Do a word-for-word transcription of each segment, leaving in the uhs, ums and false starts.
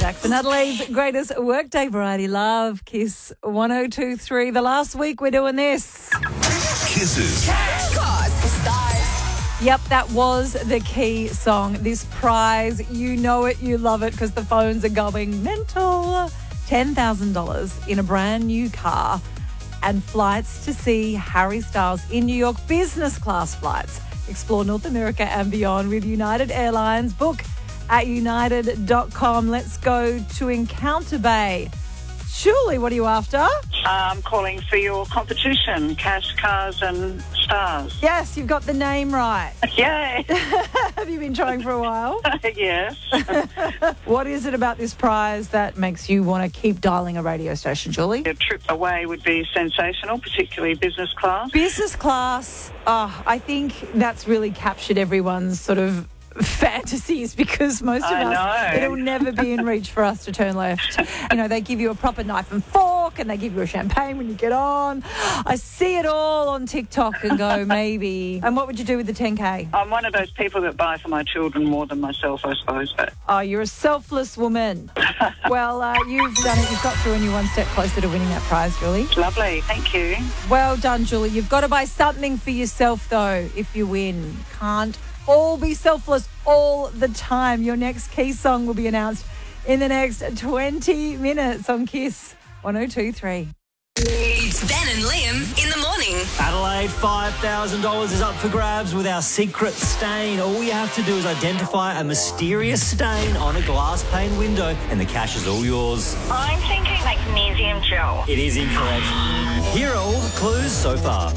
Jackson, Adelaide's greatest workday variety. Love, Kiss one oh two point three. The last week we're doing this. Kisses. Cause stars. Yep, that was the key song. This prize, you know it, you love it, because the phones are going mental. ten thousand dollars in a brand new car and flights to see Harry Styles in New York, business class flights. Explore North America and beyond with United Airlines. Book at united dot com. Let's go to Encounter Bay. Julie, what are you after? I'm calling for your competition, Cash, Cars and Stars. Yes, you've got the name right. Yay! Have you been trying for a while? Yes. What is it about this prize that makes you want to keep dialing a radio station, Julie? A trip away would be sensational, particularly business class. Business class, oh, I think that's really captured everyone's sort of fantasies, because most of I us, know. it'll never be in reach for us to turn left. You know, they give you a proper knife and fork and they give you a champagne when you get on. I see it all on TikTok and go, maybe. And what would you do with the ten K? I'm one of those people that buy for my children more than myself, I suppose. But Oh, you're a selfless woman. Well, uh, you've done it. You've got through and you're one step closer to winning that prize, Julie. lovely, thank you. Well done, Julie. You've got to buy something for yourself, though, if you win. Can't all be selfless all the time. Your next key song will be announced in the next twenty minutes on Kiss one oh two point three. It's Ben and Liam in the morning. Adelaide, five thousand dollars is up for grabs with our secret stain. All you have to do is identify a mysterious stain on a glass pane window and the cash is all yours. I'm thinking magnesium gel. It is incorrect. Here are all the clues so far.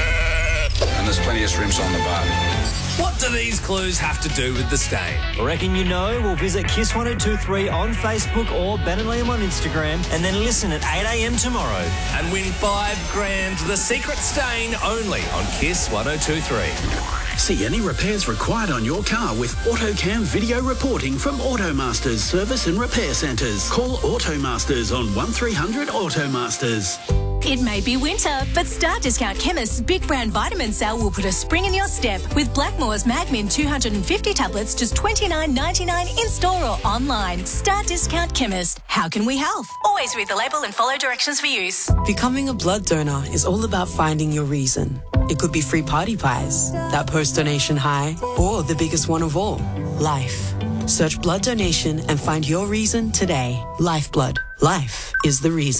And there's plenty of shrimps on the barbie. What do these clues have to do with the stain? Reckon you know? We'll visit Kiss one oh two point three on Facebook or Ben and Liam on Instagram and then listen at eight a.m. tomorrow. And win five grand, the secret stain, only on Kiss one oh two point three. See any repairs required on your car with AutoCam video reporting from Automasters Service and Repair Centres. Call Automasters on one three hundred Automasters. It may be winter, but Star Discount Chemist's Big Brand Vitamin Sale will put a spring in your step with Blackmore's Magmin two hundred fifty tablets just twenty-nine ninety-nine in store or online. Star Discount Chemist. How can we help? Always read the label and follow directions for use. Becoming a blood donor is all about finding your reason. It could be free party pies, that post-donation high, or the biggest one of all, life. Search blood donation and find your reason today. Lifeblood. Life is the reason.